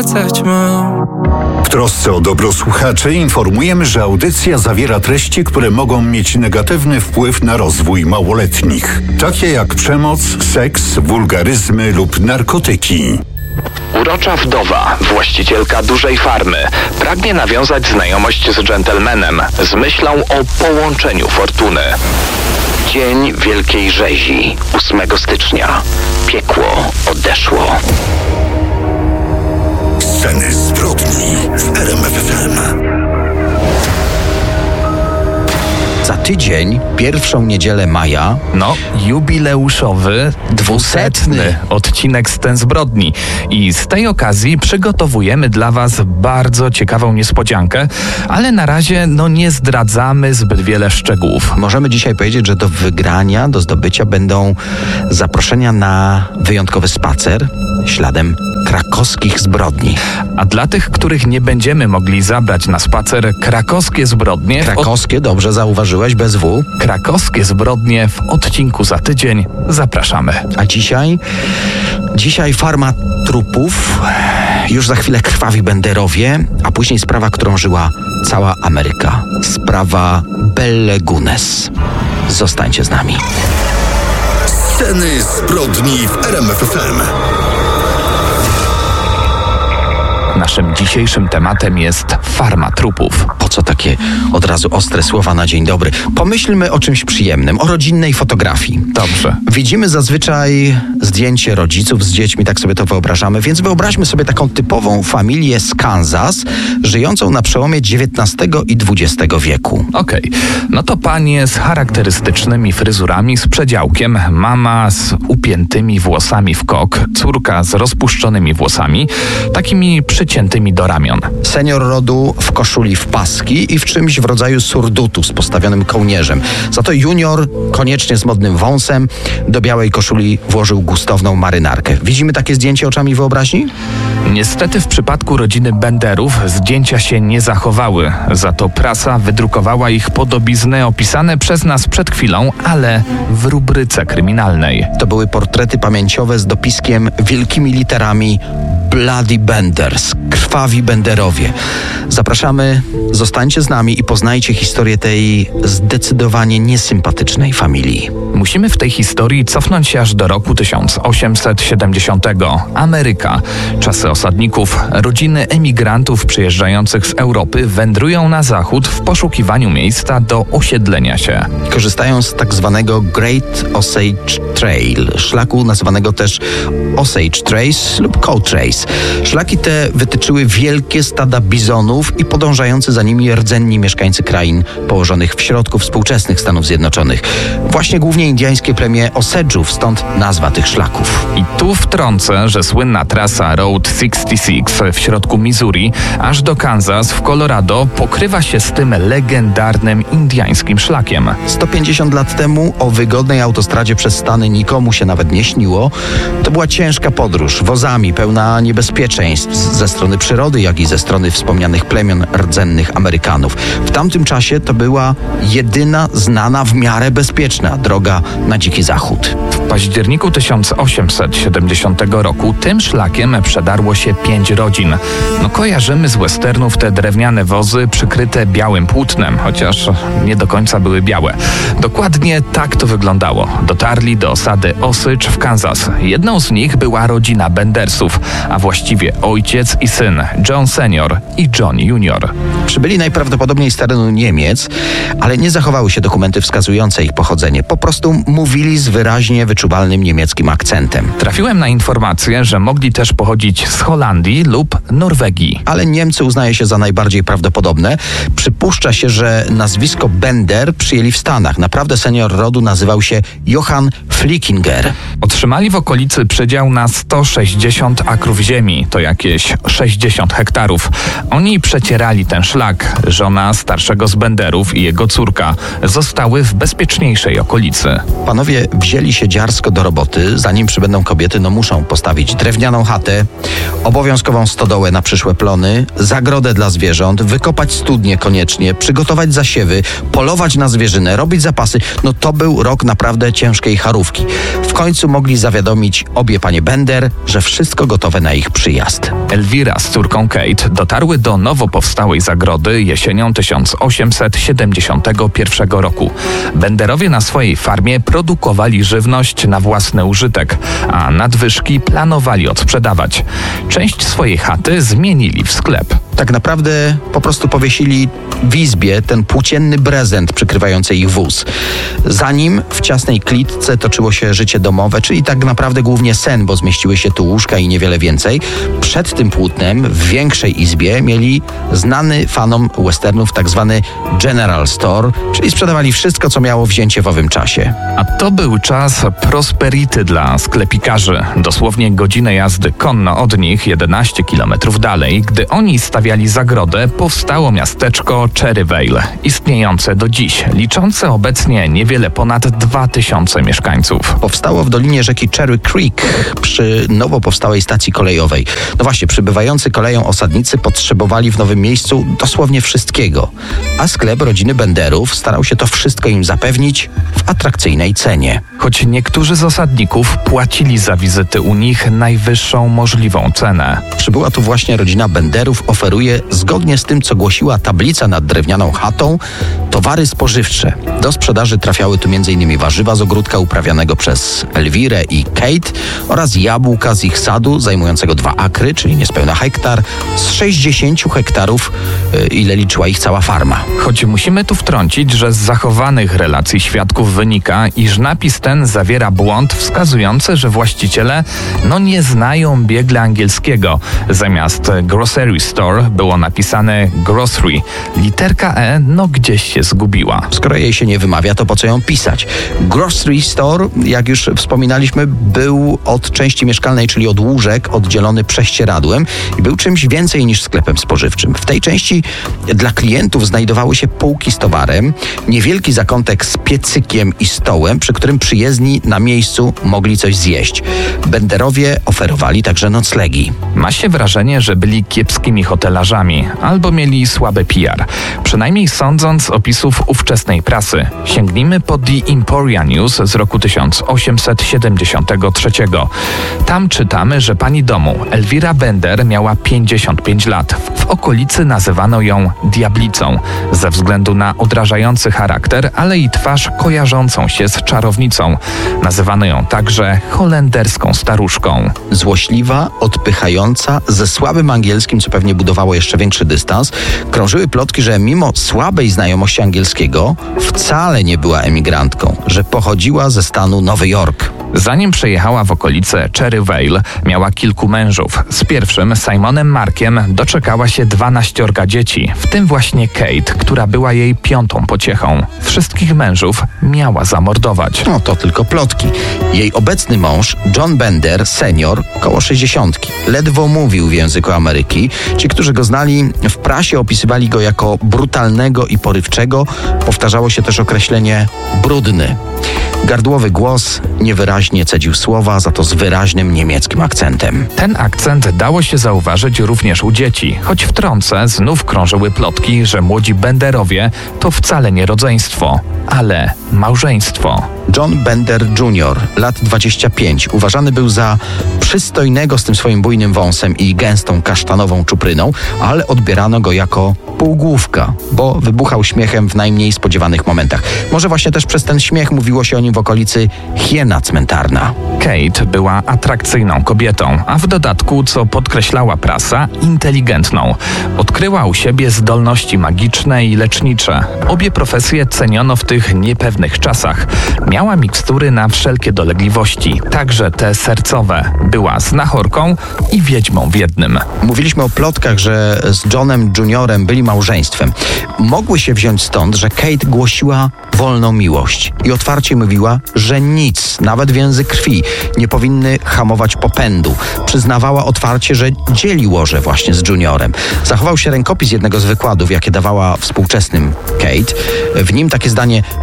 wracać mam. W trosce o dobro słuchaczy informujemy, że audycja zawiera treści, które mogą mieć negatywny wpływ na rozwój małoletnich, takie jak przemoc, seks, wulgaryzmy lub narkotyki. Urocza wdowa, właścicielka dużej farmy, pragnie nawiązać znajomość z dżentelmenem z myślą o połączeniu fortuny. Dzień Wielkiej Rzezi, 8 stycznia. Piekło odeszło. Sceny zbrodni w RMF FM. Za tydzień, pierwszą niedzielę maja, jubileuszowy 200. odcinek Scen zbrodni. I z tej okazji przygotowujemy dla Was bardzo ciekawą niespodziankę, ale na razie nie zdradzamy zbyt wiele szczegółów. możemy dzisiaj powiedzieć, że do wygrania, do zdobycia będą zaproszenia na wyjątkowy spacer śladem krakowskich zbrodni. A dla tych, których nie będziemy mogli zabrać na spacer, krakowskie zbrodnie... Krakowskie, dobrze zauważyłeś, bez W. Krakowskie zbrodnie w odcinku za tydzień. Zapraszamy. A dzisiaj farma trupów, już za chwilę krwawi Benderowie, a później sprawa, którą żyła cała Ameryka. Sprawa Belle Gunes. Zostańcie z nami. Sceny zbrodni w RMF FM. Naszym dzisiejszym tematem jest farma trupów. Po co takie od razu ostre słowa na dzień dobry? Pomyślmy o czymś przyjemnym, o rodzinnej fotografii. Dobrze. Widzimy zazwyczaj zdjęcie rodziców z dziećmi, tak sobie to wyobrażamy, więc wyobraźmy sobie taką typową familię z Kansas, żyjącą na przełomie XIX i XX wieku. Okej. No to panie z charakterystycznymi fryzurami, z przedziałkiem, mama z upiętymi włosami w kok, córka z rozpuszczonymi włosami, takimi przyciętymi do ramion. Senior rodu w koszuli w paski i w czymś w rodzaju surdutu z postawionym kołnierzem. Za to junior, koniecznie z modnym wąsem, do białej koszuli włożył gustowną marynarkę. Widzimy takie zdjęcie oczami wyobraźni? Niestety w przypadku rodziny Benderów zdjęcia się nie zachowały. Za to prasa wydrukowała ich podobizny opisane przez nas przed chwilą, ale w rubryce kryminalnej. To były portrety pamięciowe z dopiskiem wielkimi literami Bloody Benders, krwawi Benderowie. Zapraszamy, zostańcie z nami i poznajcie historię tej zdecydowanie niesympatycznej familii. Musimy w tej historii cofnąć się aż do roku 1870. Ameryka. Czasy osadników, rodziny emigrantów przyjeżdżających z Europy wędrują na zachód w poszukiwaniu miejsca do osiedlenia się. Korzystają z tak zwanego Great Osage Trail, szlaku nazywanego też Osage Trace lub Coal Trace. Szlaki te wytyczyły wielkie stada bizonów i podążający za nimi rdzenni mieszkańcy krain położonych w środku współczesnych Stanów Zjednoczonych. Właśnie głównie indyjskie plemię Osage'ów, stąd nazwa tych szlaków. I tu wtrącę, że słynna trasa Route 66 w środku Missouri aż do Kansas w Colorado pokrywa się z tym legendarnym indyjskim szlakiem. 150 lat temu o wygodnej autostradzie przez Stany nikomu się nawet nie śniło. To była ciężka podróż, wozami pełna niebezpieczeństw ze strony przyrody, jak i ze strony wspomnianych plemion rdzennych Amerykanów. W tamtym czasie to była jedyna znana w miarę bezpieczna droga na Dziki Zachód. W październiku 1870 roku tym szlakiem przedarło się 5 rodzin. Kojarzymy z westernów te drewniane wozy przykryte białym płótnem, chociaż nie do końca były białe. Dokładnie tak to wyglądało. Dotarli do osady Osage w Kansas. Jedną z nich była rodzina Bendersów, a właściwie ojciec i syn, John Senior i John Junior. Przybyli najprawdopodobniej z terenu Niemiec, ale nie zachowały się dokumenty wskazujące ich pochodzenie. Po prostu mówili z wyraźnie wyczuwalnym niemieckim akcentem. Trafiłem na informację, że mogli też pochodzić z Holandii lub Norwegii. Ale Niemcy uznaje się za najbardziej prawdopodobne. Przypuszcza się, że nazwisko Bender przyjęli w Stanach. Naprawdę senior rodu nazywał się Johann Flickinger. Otrzymali w okolicy przedział na 160 akrów ziemi, to jakieś 60 hektarów. Oni przecierali ten szlak. Żona starszego z Benderów i jego córka zostały w bezpieczniejszej okolicy. Panowie wzięli się dziar natychmiast do roboty. Zanim przybędą kobiety, muszą postawić drewnianą chatę, obowiązkową stodołę na przyszłe plony, zagrodę dla zwierząt, wykopać studnie koniecznie, przygotować zasiewy, polować na zwierzynę, robić zapasy. To był rok naprawdę ciężkiej charówki. W końcu mogli zawiadomić obie panie Bender, że wszystko gotowe na ich przyjazd. Elvira z córką Kate dotarły do nowo powstałej zagrody jesienią 1871 roku. Benderowie na swojej farmie produkowali żywność na własny użytek, a nadwyżki planowali odsprzedawać. Część swojej chaty zmienili w sklep. Tak naprawdę po prostu powiesili w izbie ten płócienny brezent przykrywający ich wóz. Za nim w ciasnej klitce toczyło się życie domowe, czyli tak naprawdę głównie sen, bo zmieściły się tu łóżka i niewiele więcej. Przed tym płótnem w większej izbie mieli znany fanom westernów tak zwany General Store, czyli sprzedawali wszystko, co miało wzięcie w owym czasie. A to był czas prosperity dla sklepikarzy. Dosłownie godzinę jazdy konno od nich, 11 kilometrów dalej, gdy oni stawiali zagrodę, powstało miasteczko Cherryvale, istniejące do dziś, liczące obecnie niewiele ponad 2000 mieszkańców. Powstało w dolinie rzeki Cherry Creek przy nowo powstałej stacji kolejowej. Właśnie, przybywający koleją osadnicy potrzebowali w nowym miejscu dosłownie wszystkiego, a sklep rodziny Benderów starał się to wszystko im zapewnić w atrakcyjnej cenie. Choć niektórzy z osadników płacili za wizyty u nich najwyższą możliwą cenę. Przybyła tu właśnie rodzina Benderów, oferuje, zgodnie z tym, co głosiła tablica nad drewnianą chatą, towary spożywcze. Do sprzedaży trafiały tu m.in. warzywa z ogródka uprawianego przez Elvirę i Kate oraz jabłka z ich sadu zajmującego 2 akry, czyli niespełna hektar, z 60 hektarów, ile liczyła ich cała farma. Choć musimy tu wtrącić, że z zachowanych relacji świadków wynika, iż napis ten zawiera błąd wskazujący, że właściciele nie znają biegle angielskiego. Zamiast grocery store było napisane grocery. Literka E gdzieś się zgubiła. Skoro jej się nie wymawia, to po co ją pisać? Grocery store, jak już wspominaliśmy, był od części mieszkalnej, czyli od łóżek, oddzielony prześcieradłem i był czymś więcej niż sklepem spożywczym. W tej części dla klientów znajdowały się półki z towarem, niewielki zakątek z piecykiem i stołem, przy którym przyjezdni na miejscu mogli coś zjeść. Benderowie oferowali także noclegi. Ma się wrażenie, że byli kiepskimi hotelarzami albo mieli słabe PR. Przynajmniej sądząc z opisów ówczesnej prasy. Sięgnijmy po The Emporia News z roku 1873. Tam czytamy, że pani domu Elvira Bender miała 55 lat. W okolicy nazywano ją diablicą ze względu na odrażający charakter, ale i twarz kojarzącą się z czarownicą. Nazywano ją także holenderską staruszką. Złośliwa, odpychająca, ze słabym angielskim, co pewnie budowało jeszcze większy dystans. Krążyły plotki, że mimo słabej znajomości angielskiego wcale nie była emigrantką, że pochodziła ze stanu Nowy Jork. Zanim przejechała w okolice Cherryvale, miała kilku mężów. Z pierwszym, Simonem Markiem, doczekała się 12 dzieci, w tym właśnie Kate, która była jej 5. pociechą. Wszystkich mężów miała zamordować. To tylko plotki. Jej obecny mąż, John Bender, senior, koło 60. Ledwo mówił w języku Ameryki. Ci, którzy go znali, w prasie opisywali go jako brutalnego i porywczego. Powtarzało się też określenie brudny. Gardłowy głos, niewyraźnie cedził słowa, za to z wyraźnym niemieckim akcentem. Ten akcent dało się zauważyć również u dzieci, choć wtrącę, znów krążyły plotki, że młodzi Benderowie to wcale nie rodzeństwo, ale małżeństwo. John Bender Jr., lat 25, uważany był za przystojnego z tym swoim bujnym wąsem i gęstą kasztanową czupryną, ale odbierano go jako półgłówka, bo wybuchał śmiechem w najmniej spodziewanych momentach. Może właśnie też przez ten śmiech mówiło się o nim w okolicy hiena cmentarna. Kate była atrakcyjną kobietą, a w dodatku, co podkreślała prasa, inteligentną. Odkryła u siebie zdolności magiczne i lecznicze. Obie profesje ceniono w tych niepewnych czasach. Miała mikstury na wszelkie dolegliwości, także te sercowe. Była znachorką i wiedźmą w jednym. Mówiliśmy o plotkach, że z Johnem Juniorem byli małżeństwem. Mogły się wziąć stąd, że Kate głosiła wolną miłość i otwarcie mówiła, że nic, nawet więzy krwi, nie powinny hamować popędu. Przyznawała otwarcie, że dzieli łoże właśnie z Juniorem. Zachował się rękopis jednego z wykładów, jakie dawała współczesnym Kate. W nim takie zdanie: czy mamy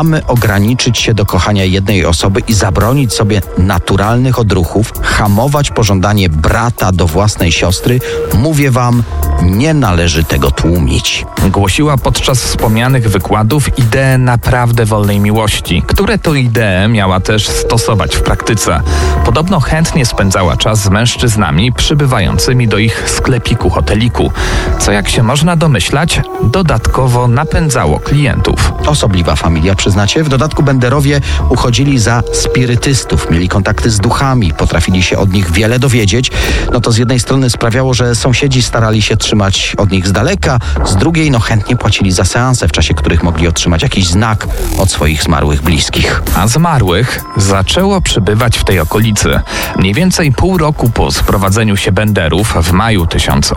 mamy ograniczyć się do kochania jednej osoby i zabronić sobie naturalnych odruchów, hamować pożądanie brata do własnej siostry, mówię wam, nie należy tego tłumić. Głosiła podczas wspomnianych wykładów ideę naprawdę wolnej miłości, które to idee miała też stosować w praktyce. Podobno chętnie spędzała czas z mężczyznami przybywającymi do ich sklepiku, hoteliku, co jak się można domyślać, dodatkowo napędzało klientów. Osobliwa familia, przyznacie? W dodatku Benderowie uchodzili za spirytystów, mieli kontakty z duchami, potrafili się od nich wiele dowiedzieć. No to z jednej strony sprawiało, że sąsiedzi starali się trzymać od nich z daleka, z drugiej chętnie płacili za seanse, w czasie których mogli otrzymać jakiś znak od swoich zmarłych bliskich. A zmarłych zaczęło przybywać w tej okolicy. Mniej więcej pół roku po sprowadzeniu się Benderów w maju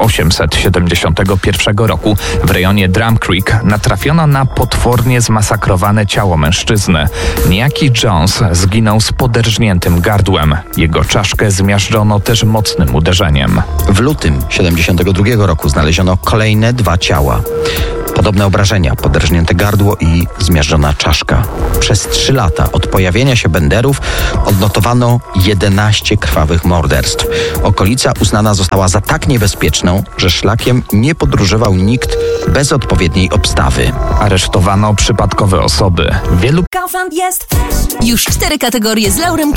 1871 roku w rejonie Drum Creek natrafiono na potwornie zmasakrowane ciało mężczyzny. Niejaki Jones zginął z poderżniętym gardłem. Jego czaszkę zmiażdżono też mocnym uderzeniem. W lutym 72 roku znaleziono kolejne 2 ciała. Podobne obrażenia, poderżnięte gardło i zmiażdżona czaszka. Przez 3 lata od pojawienia się Benderów odnotowano 11 krwawych morderstw. Okolica uznana została za tak niebezpieczną, że szlakiem nie podróżował nikt bez odpowiedniej obstawy. Aresztowano przypadkowe osoby. Wielu Kaufland jest już 4 kategorie z laurem